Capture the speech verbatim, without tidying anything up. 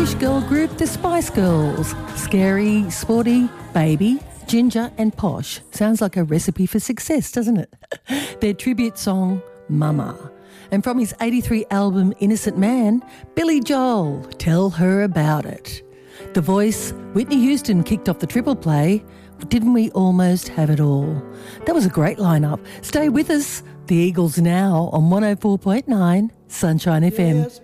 British girl group The Spice Girls. Scary, sporty, baby, ginger and posh. Sounds like a recipe for success, doesn't it? Their tribute song, Mama. And from his eighty-three album Innocent Man, Billy Joel, Tell Her About It. The Voice, Whitney Houston kicked off the triple play, Didn't We Almost Have It All? That was a great lineup. Stay with us. The Eagles now on one oh four point nine Sunshine F M.